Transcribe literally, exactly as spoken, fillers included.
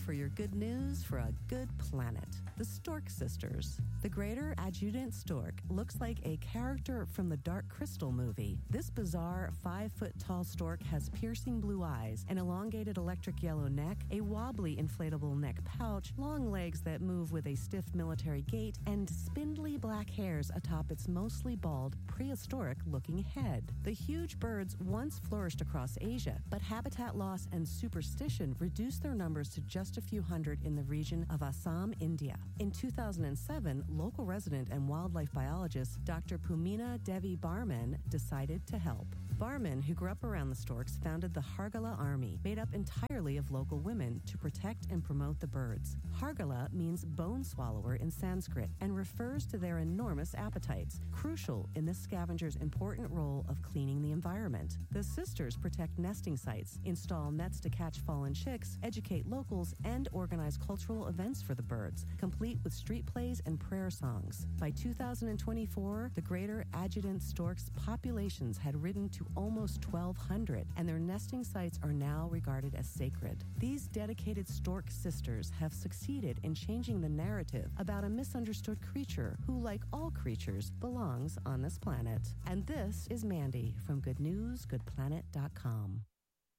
for your good news for a good planet. The Stork Sisters. The greater adjutant stork looks like a character from the Dark Crystal movie. This bizarre five-foot-tall stork has piercing blue eyes, an elongated electric yellow neck, a wobbly inflatable neck pouch, long legs that move with a stiff military gait, and spindly black hairs atop its mostly bald, prehistoric-looking head. The huge birds once flourished across Asia, but habitat loss and superstition reduced their numbers to just a few hundred in the region of Assam, India. In two thousand seven, local resident and wildlife biologist Doctor Pumina Devi Barman decided to help. Barman, who grew up around the storks, founded the Hargala Army, made up entirely of local women to protect and promote the birds. Hargala means bone swallower in Sanskrit and refers to their enormous appetites, crucial in this scavenger's important role of cleaning the environment. The sisters protect nesting sites, install nets to catch fallen chicks, educate locals, and organize cultural events for the birds, complete with street plays and prayer songs. By two thousand twenty-four, the greater adjutant storks' populations had risen to almost twelve hundred, and their nesting sites are now regarded as sacred. These dedicated stork sisters have succeeded in changing the narrative about a misunderstood creature who, like all creatures, belongs on this planet. And this is Mandy from good news good planet dot com.